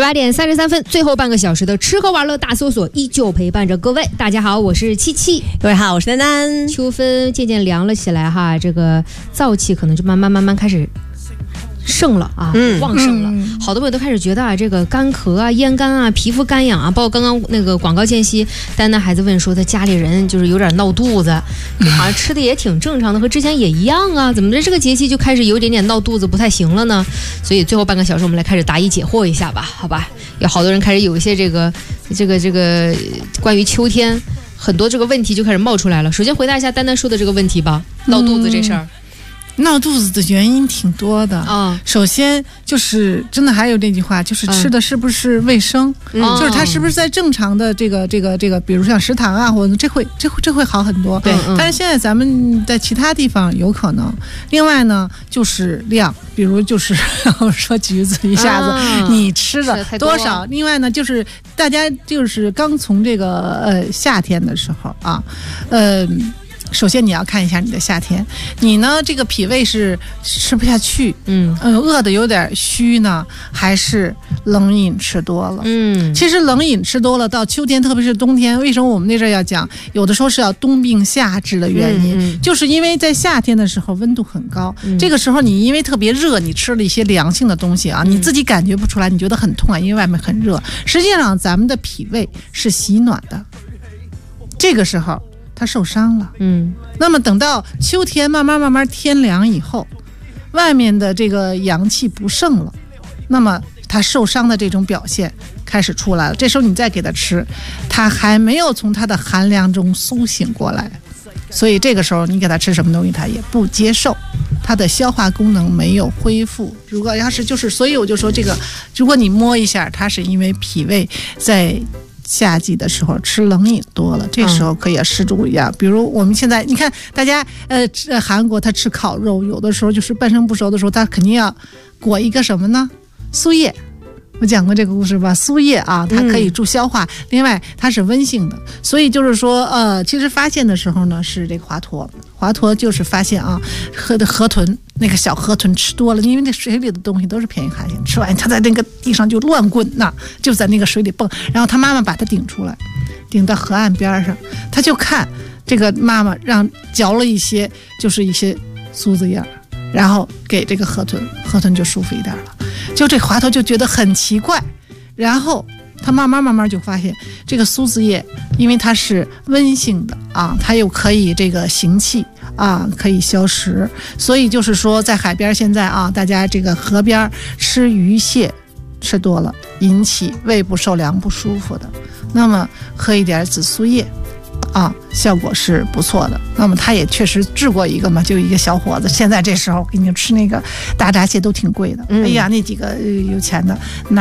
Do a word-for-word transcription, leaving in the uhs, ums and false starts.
十八点三十三分，最后半个小时的吃喝玩乐大搜索依旧陪伴着各位。大家好，我是七七， 各位好，我是丹丹。 秋分渐渐凉了起来哈，这个燥气可能就慢慢慢慢开始盛了啊，嗯、旺盛了、嗯。好多朋友都开始觉得啊，这个干咳啊、咽干啊、皮肤干痒啊，包括刚刚那个广告间隙，丹丹孩子问说他家里人就是有点闹肚子，好像吃的也挺正常的，和之前也一样啊，怎么在这个节气就开始有点点闹肚子，不太行了呢？所以最后半个小时我们来开始答疑解惑一下吧，好吧？有好多人开始有一些这个这个这个关于秋天很多这个问题就开始冒出来了。首先回答一下丹丹说的这个问题吧，闹肚子这事儿。嗯闹肚子的原因挺多的啊、哦，首先就是真的还有这句话，就是吃的是不是卫生，嗯、就是它是不是在正常的这个这个这个，比如像食堂啊，或者这会这会这会好很多。 对，嗯、 但是现在咱们在其他地方有可能。另外呢，就是量，比如就是我说橘子一下子、啊、你吃了多少？另外呢，就是大家就是刚从这个呃夏天的时候啊，呃。首先你要看一下你的夏天，你呢这个脾胃是吃不下去，嗯，呃，饿的有点虚呢，还是冷饮吃多了？嗯，其实冷饮吃多了，到秋天，特别是冬天，为什么我们那阵要讲，有的时候是要冬病夏治的原因，嗯嗯、就是因为在夏天的时候温度很高，嗯、这个时候你因为特别热，你吃了一些凉性的东西啊，嗯、你自己感觉不出来，你觉得很痛啊，因为外面很热。实际上咱们的脾胃是喜暖的，这个时候。他受伤了，嗯，那么等到秋天慢慢慢慢天凉以后，外面的这个阳气不盛了，那么他受伤的这种表现开始出来了。这时候你再给他吃，他还没有从他的寒凉中苏醒过来，所以这个时候你给他吃什么东西他也不接受，他的消化功能没有恢复。如果要是就是，所以我就说这个，如果你摸一下，他是因为脾胃在夏季的时候吃冷饮多了，这时候可以要适度一样、嗯、比如我们现在你看大家呃韩国他吃烤肉，有的时候就是半生不熟的时候，他肯定要裹一个什么呢？苏叶。我讲过这个故事吧，苏叶啊，它可以助消化、嗯、另外它是温性的，所以就是说呃其实发现的时候呢是这个华佗华佗就是发现啊河的河豚那个小河豚吃多了，因为那水里的东西都是偏寒性，吃完他在那个地上就乱滚呐，就在那个水里蹦，然后他妈妈把他顶出来，顶到河岸边上，他就看这个妈妈让嚼了一些就是一些苏子叶，然后给这个河豚，河豚就舒服一点了。就这华佗就觉得很奇怪，然后他慢慢慢慢就发现这个苏子叶，因为它是温性的啊，它又可以这个行气啊，可以消食，所以就是说在海边现在啊，大家这个河边吃鱼蟹吃多了，引起胃部受凉不舒服的，那么喝一点紫苏叶。啊，效果是不错的。那么他也确实治过一个嘛，就一个小伙子，现在这时候给你吃那个大闸蟹都挺贵的。嗯、哎呀，那几个有钱的。